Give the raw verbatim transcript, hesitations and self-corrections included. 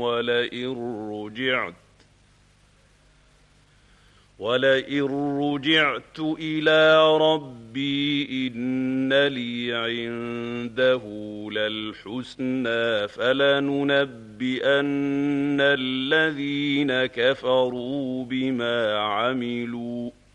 ولئن رجعت ولئن رجعت إلى ربي إن لي عنده للحسنى فلننبئن الذين كفروا بما عملوا